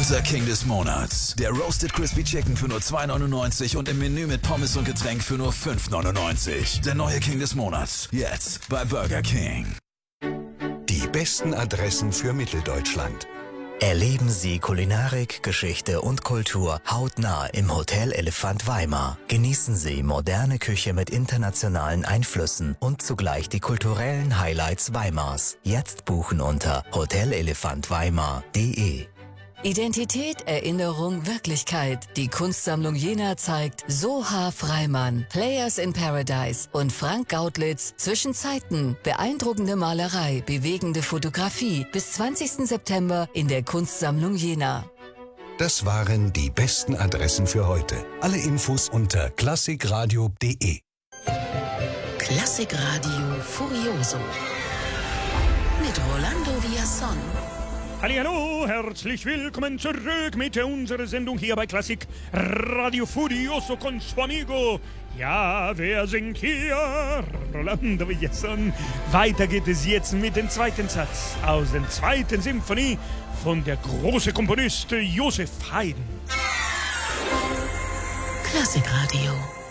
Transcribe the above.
Burger King des Monats. Der Roasted Crispy Chicken für nur 2,99 und im Menü mit Pommes und Getränk für nur 5,99. Der neue King des Monats. Jetzt bei Burger King. Die besten Adressen für Mitteldeutschland. Erleben Sie Kulinarik, Geschichte und Kultur hautnah im Hotel Elefant Weimar. Genießen Sie moderne Küche mit internationalen Einflüssen und zugleich die kulturellen Highlights Weimars. Jetzt buchen unter hotelelefantweimar.de. Identität, Erinnerung, Wirklichkeit. Die Kunstsammlung Jena zeigt Soha Freimann, Players in Paradise und Frank Gaudlitz Zwischen Zeiten. Beeindruckende Malerei, bewegende Fotografie. Bis 20. September in der Kunstsammlung Jena. Das waren die besten Adressen für heute. Alle Infos unter klassikradio.de. Klassikradio Furioso mit Rolando Villazón. Hallo, herzlich willkommen zurück mit unserer Sendung hier bei Klassik Radio Furioso con su amigo. Ja, wer singt hier? Rolando Villazón. Weiter geht es jetzt mit dem zweiten Satz aus der zweiten Symphonie von der große Komponist Joseph Haydn. Klassikradio.